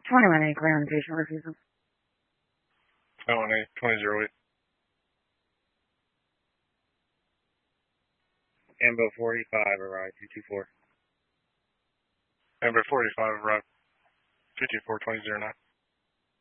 21A clear on patient refusal. 21A, 2008. Ambo 45, arrive 224. Amber 45, arrive 224, 2009.